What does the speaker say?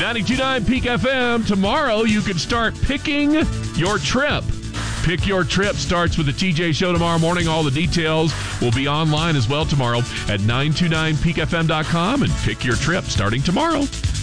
92.9 Peak FM. Tomorrow you can start picking your trip. Pick Your Trip starts with the TJ Show tomorrow morning. All the details will be online as well tomorrow at 929peakfm.com, and Pick Your Trip starting tomorrow.